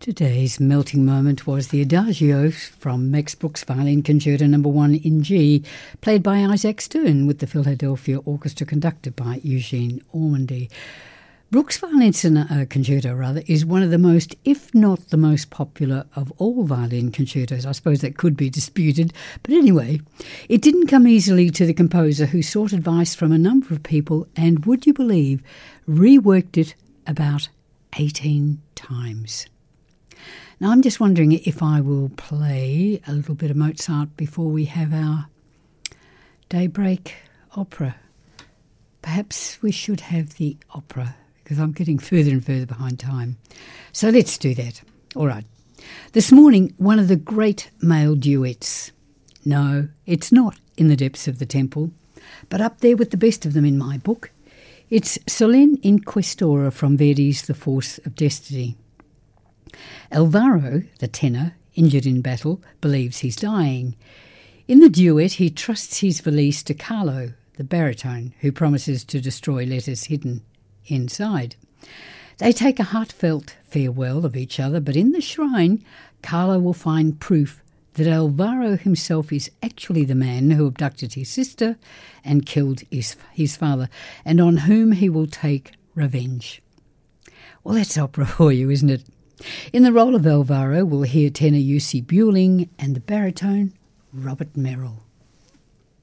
Today's melting moment was the Adagio from Max Bruch's Violin Concerto No. 1 in G, played by Isaac Stern with the Philadelphia Orchestra conducted by Eugene Ormandy. Bruch's Violin Concerto is one of the most, if not the most popular of all violin concertos. I suppose that could be disputed, but anyway, it didn't come easily to the composer, who sought advice from a number of people and, would you believe, reworked it about 18 times. Now, I'm just wondering if I will play a little bit of Mozart before we have our daybreak opera. Perhaps we should have the opera, because I'm getting further and further behind time. So let's do that. All right. This morning, one of the great male duets. No, it's not In the Depths of the Temple, but up there with the best of them in my book. It's Solenne in Questora from Verdi's The Force of Destiny. Alvaro, the tenor, injured in battle, believes he's dying. In the duet, he trusts his valise to Carlo, the baritone, who promises to destroy letters hidden inside. They take a heartfelt farewell of each other, but in the shrine, Carlo will find proof that Alvaro himself is actually the man who abducted his sister and killed his father, and on whom he will take revenge. Well, that's opera for you, isn't it? In the role of Alvaro, we'll hear tenor Jussi Björling and the baritone Robert Merrill.